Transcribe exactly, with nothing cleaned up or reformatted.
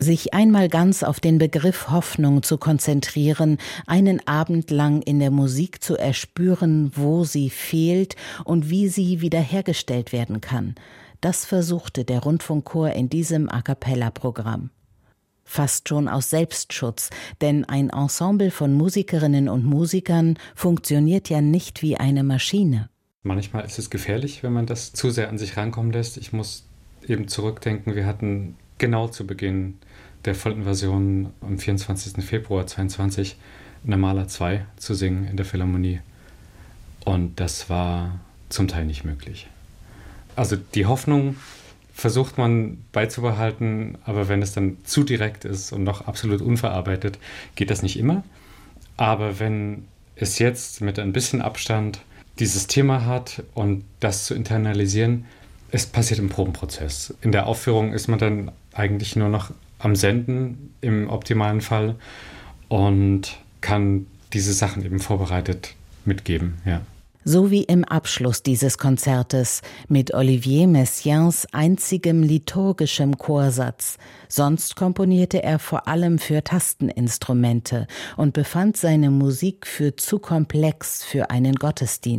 Sich einmal ganz auf den Begriff Hoffnung zu konzentrieren, einen Abend lang in der Musik zu erspüren, wo sie fehlt und wie sie wiederhergestellt werden kann, das versuchte der Rundfunkchor in diesem A-cappella-Programm. Fast schon aus Selbstschutz, denn ein Ensemble von Musikerinnen und Musikern funktioniert ja nicht wie eine Maschine. Manchmal ist es gefährlich, wenn man das zu sehr an sich rankommen lässt. Ich muss eben zurückdenken, wir hatten genau zu Beginn der Vollinvasion am vierundzwanzigsten Februar zweiundzwanzig eine Mahler zwei zu singen in der Philharmonie. Und das war zum Teil nicht möglich. Also die Hoffnung versucht man beizubehalten, aber wenn es dann zu direkt ist und noch absolut unverarbeitet, geht das nicht immer. Aber wenn es jetzt mit ein bisschen Abstand dieses Thema hat und das zu internalisieren, es passiert im Probenprozess. In der Aufführung ist man dann eigentlich nur noch am Senden im optimalen Fall und kann diese Sachen eben vorbereitet mitgeben, ja. So wie im Abschluss dieses Konzertes mit Olivier Messiaens einzigem liturgischem Chorsatz. Sonst komponierte er vor allem für Tasteninstrumente und befand seine Musik für zu komplex für einen Gottesdienst.